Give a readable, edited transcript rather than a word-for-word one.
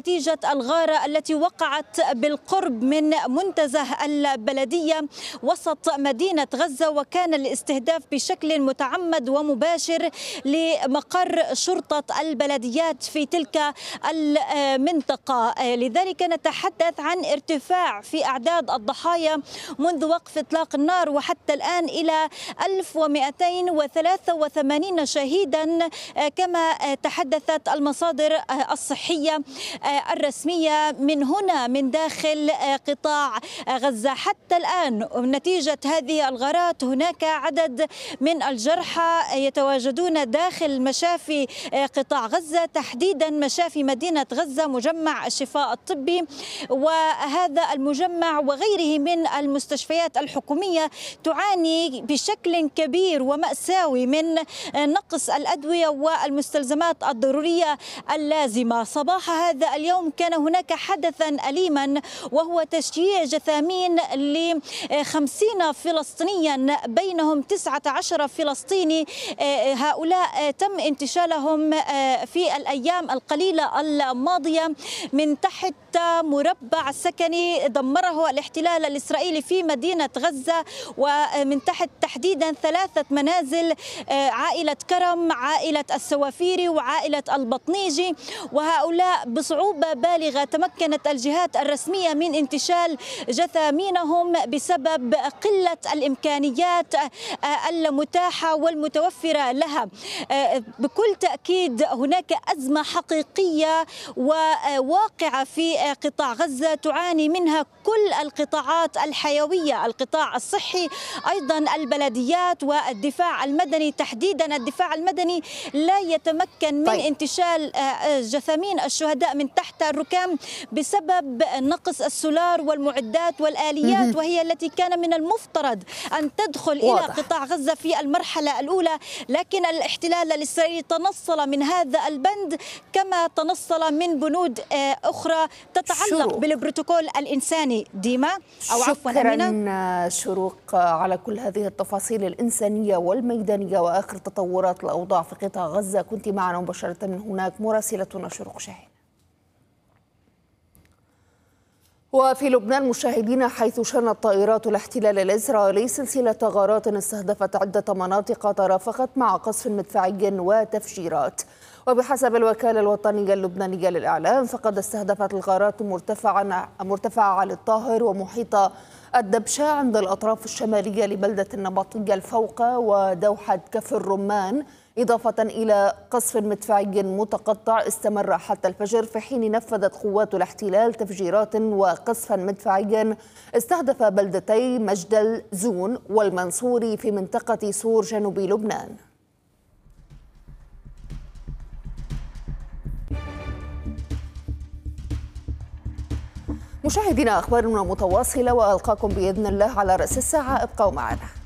نتيجة الغارة التي وقعت بالقرب من منتزه البلدية وسط مدينة غزة، وكان الاستهداف بشكل متعمد ومباشر لمقر شرطة البلديات في تلك المنطقة. لذلك نتحدث عن ارتفاع في أعداد الضحايا منذ وقف إطلاق النار وحتى الآن إلى 1283 شهيدا، كما تحدثت المصادر الصحية الرسمية من هنا من داخل قطاع غزة. حتى الآن نتيجة هذه الغارات هناك عدد من الجرحى يتواجدون داخل مشافي قطاع غزة، تحديدا مشافي مدينة غزة، مجمع الشفاء الطبي، وهذا المجمع وغيره من المستشفيات الحكومية تعاني بشكل كبير ومأساوي من نقص الأدوية والمستلزمات الضرورية اللازمة. صباح هذا اليوم كان هناك حدثا أليما، وهو تشييع جثامين ل50 فلسطينيا بينهم 19 فلسطيني. هؤلاء تم انتشالهم في الأيام القليلة الماضية من تحت مربع سكني دمره الاحتلال الإسرائيلي في مدينة غزة، ومن تحت تحديدا 3 منازل، عائلة كرم، عائلة السوافيري، وعائلة البطنيجي. وهؤلاء بصعوبة بالغة تمكنت الجهات الرسمية من انتشال جثامينهم بسبب قلة الإمكانيات المتاحة والمتوفرة لها. بكل تأكيد هناك أزمة حقيقية وواقعة في قطاع غزة تعاني منها كل القطاعات الحيوية، القطاع الصحي، أيضا البلديات والدفاع المدني. تحديدا الدفاع المدني لا يتمكن من انتشال جثامين الشهداء من تحت الركام بسبب نقص السولار والمعدات والآليات، وهي التي كان من المفترض أن تدخل إلى قطاع غزة في المرحلة الأولى، لكن الاحتلال الإسرائيلي تنصل من هذا البند كما تنصل من بنود أخرى تتعلق بالبروتوكول الإنساني. ديما أو عفوا شكرا شروق على كل هذه التفاصيل الإنسانية والميدانية وآخر تطورات الأوضاع في قطاع غزة. كنت معنا مباشرة من هناك مراسلتنا شروق شاهين. وفي لبنان مشاهدينا، حيث شنت طائرات الاحتلال الإسرائيلي سلسلة غارات استهدفت عدة مناطق ترافقت مع قصف مدفعي وتفجيرات. وبحسب الوكالة الوطنية اللبنانية للإعلام فقد استهدفت الغارات مرتفع علي الطاهر ومحيط الدبشة عند الأطراف الشمالية لبلدة النبطية الفوقة ودوحة كفر الرمان، إضافة إلى قصف مدفعي متقطع استمر حتى الفجر، في حين نفذت قوات الاحتلال تفجيرات وقصفا مدفعيا استهدف بلدتي مجدل زون والمنصوري في منطقة سور جنوب لبنان. مشاهدينا، أخبارنا متواصلة وألقاكم بإذن الله على رأس الساعة، ابقوا معنا.